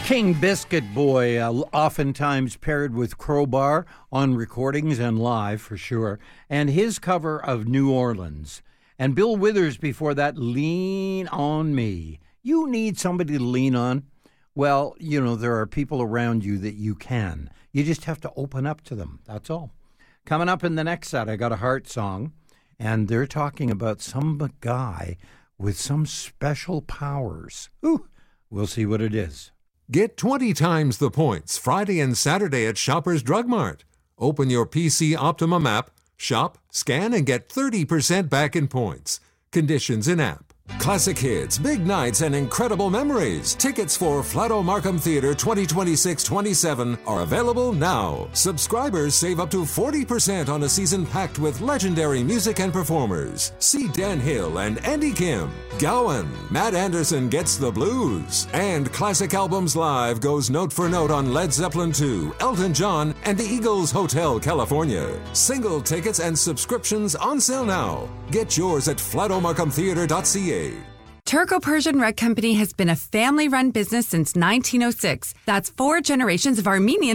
King Biscuit Boy, oftentimes paired with Crowbar on recordings and live for sure, and his cover of New Orleans. And Bill Withers before that, Lean on Me. You need somebody to lean on? Well, you know, there are people around you that you can. You just have to open up to them, that's all. Coming up in the next set, I got a heart song, and they're talking about some guy with some special powers. Ooh, we'll see what it is. Get 20 times the points Friday and Saturday at Shoppers Drug Mart. Open your PC Optimum app, shop, scan, and get 30% back in points. Conditions in app. Classic hits, big nights, and incredible memories. Tickets for Flato Markham Theatre 2026-27 are available now. Subscribers save up to 40% on a season packed with legendary music and performers. See Dan Hill and Andy Kim. Gowan, Matt Anderson Gets the Blues. And Classic Albums Live goes note for note on Led Zeppelin II, Elton John, and the Eagles Hotel California. Single tickets and subscriptions on sale now. Get yours at flatomarkhamtheatre.ca. Turco-Persian Rug Company has been a family-run business since 1906. That's 4 generations of Armenian